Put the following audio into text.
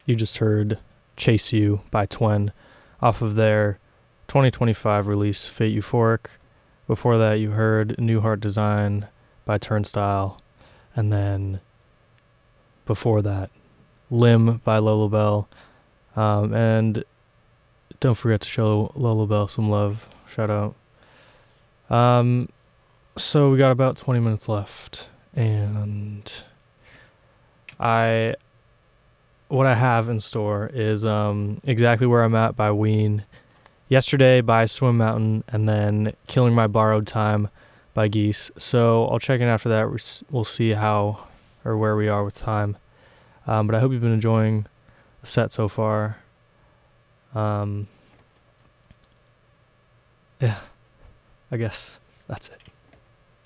you just heard Chase You by Twen off of their 2025 release, Fate Euphoric. Before that, you heard New Heart Design by Turnstile. And then before that, Limb by Lola Bell. And don't forget to show Lola Bell some love. Shout out. So we got about 20 minutes left. And what I have in store is Exactly Where I'm At by Ween, Yesterday by Swim Mountain, and then Killing My Borrowed Time by Geese. So I'll check in after that. We'll see how or where we are with time. But I hope you've been enjoying the set so far. Yeah, I guess that's it.